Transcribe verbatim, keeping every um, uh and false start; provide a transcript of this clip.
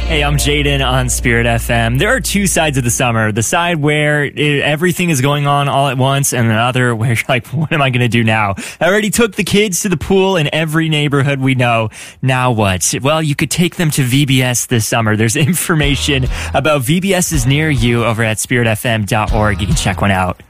Hey, I'm Jaden on Spirit F M. There are two sides of the summer. The side where it, everything is going on all at once, and the other where you're like, what am I going to do now? I already took the kids to the pool in every neighborhood we know. Now what? Well, you could take them to V B S this summer. There's information about V B S's near you over at spirit f m dot org. You can check one out.